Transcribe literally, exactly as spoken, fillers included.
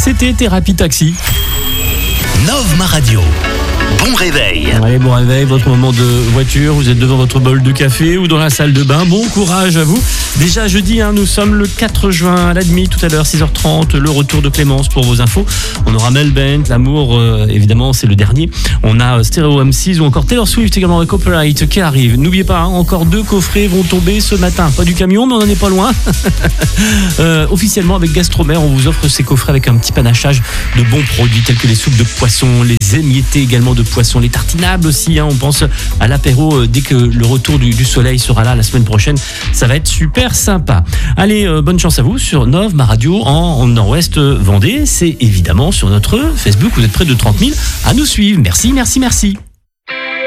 C'était Thérapie Taxi. Nove Ma Radio. Bon réveil. Allez, bon réveil, votre moment de voiture, vous êtes devant votre bol de café ou dans la salle de bain, bon courage à vous. Déjà jeudi, hein, nous sommes le quatre juin à la demi, tout à l'heure, six heures trente, le retour de Clémence pour vos infos. On aura Mel Bent, L'amour, euh, évidemment, c'est le dernier. On a euh, Stereo M six ou encore Taylor Swift également avec Copyright qui arrive. N'oubliez pas, hein, encore deux coffrets vont tomber ce matin. Pas du camion, mais on n'en est pas loin. euh, officiellement, avec Gastromer, on vous offre ces coffrets avec un petit panachage de bons produits tels que les soupes de poisson, les émiettés également de poisson, les tartinables aussi, hein, on pense à l'apéro euh, dès que le retour du, du soleil sera là la semaine prochaine, ça va être super sympa. Allez, euh, bonne chance à vous sur Nove Ma Radio en, en Nord-Ouest Vendée, c'est évidemment sur notre Facebook, vous êtes près de trente mille à nous suivre, merci, merci, merci.